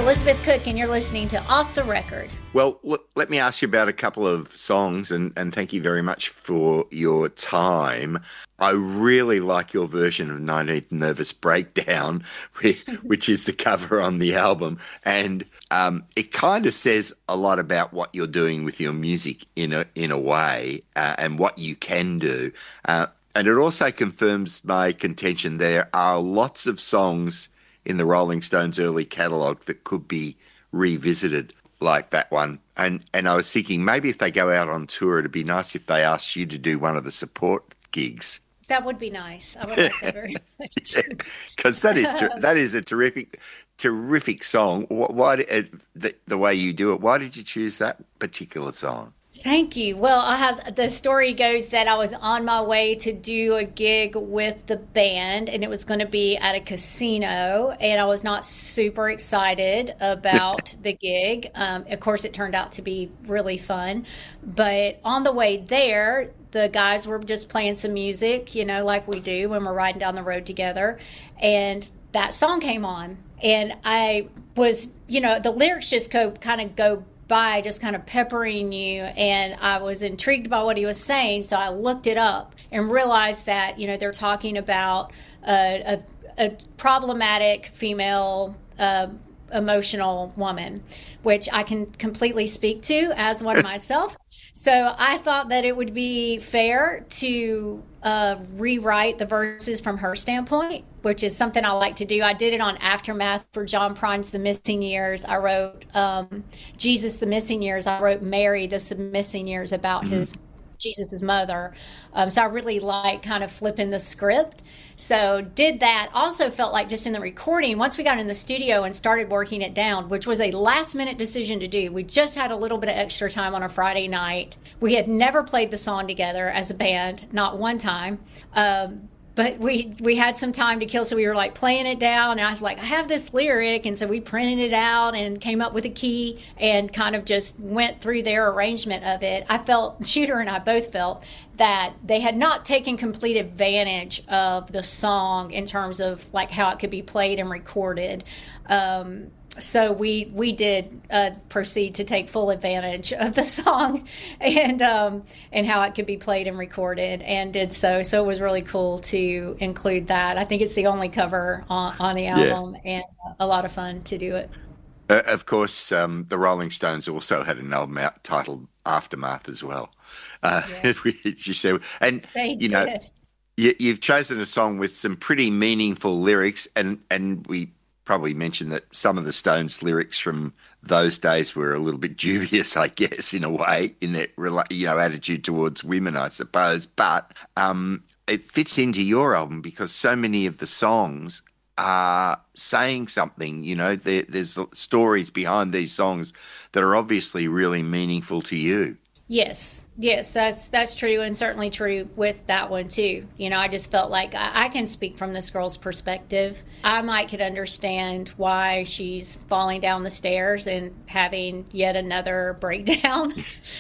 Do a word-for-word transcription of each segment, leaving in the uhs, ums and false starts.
Elizabeth Cook, and you're listening to Off the Record. Well, look, let me ask you about a couple of songs, and, and thank you very much for your time. I really like your version of nineteenth Nervous Breakdown, which is the cover on the album. And um, it kind of says a lot about what you're doing with your music in a, in a way, uh, and what you can do. Uh, and it also confirms my contention there are lots of songs in the Rolling Stones early catalogue that could be revisited like that one. And and I was thinking maybe if they go out on tour, it'd be nice if they asked you to do one of the support gigs. That would be nice. I would like that very much. Because that is ter- that is a terrific, terrific song. Why did, the, the way you do it, why did you choose that particular song? Thank you. Well, I have the story goes that I was on my way to do a gig with the band, and it was going to be at a casino, and I was not super excited about the gig. Um, of course, it turned out to be really fun, but on the way there, the guys were just playing some music, you know, like we do when we're riding down the road together, and that song came on, and I was, you know, the lyrics just go kind of go by just kind of peppering you, and I was intrigued by what he was saying, so I looked it up and realized that, you know, they're talking about a, a, a problematic female uh, emotional woman, which I can completely speak to as one myself. So I thought that it would be fair to uh, rewrite the verses from her standpoint, which is something I like to do. I did it on Aftermath for John Prine's The Missing Years. I wrote um, Jesus, The Missing Years. I wrote Mary, The Missing Years about mm-hmm. his Jesus's mother. Um, so I really like kind of flipping the script. So did that. Also felt like just in the recording, once we got in the studio and started working it down, which was a last minute decision to do. We just had a little bit of extra time on a Friday night. We had never played the song together as a band, not one time. Um, But we we had some time to kill, so we were like playing it down. And I was like, I have this lyric. And so we printed it out and came up with a key and kind of just went through their arrangement of it. I felt, Shooter and I both felt that they had not taken complete advantage of the song in terms of like how it could be played and recorded. Um, so we we did uh, proceed to take full advantage of the song and um, and how it could be played and recorded, and did so. So it was really cool to include that. I think it's the only cover on, on the album, yeah. and a lot of fun to do it. Uh, of course, um, the Rolling Stones also had an album out titled Aftermath as well. Uh, yes. you said, and they you know, did. You, you've chosen a song with some pretty meaningful lyrics, and and we probably mentioned that some of the Stones lyrics from those days were a little bit dubious, I guess, in a way, in their, you know, attitude towards women, I suppose. But um, it fits into your album because so many of the songs are saying something, you know, there, there's stories behind these songs that are obviously really meaningful to you. Yes, yes, that's that's true, and certainly true with that one too. You know, I just felt like I, I can speak from this girl's perspective. I might could understand why she's falling down the stairs and having yet another breakdown.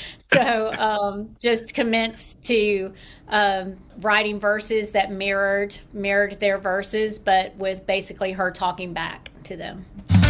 so um, just commenced to um, writing verses that mirrored mirrored their verses, but with basically her talking back to them.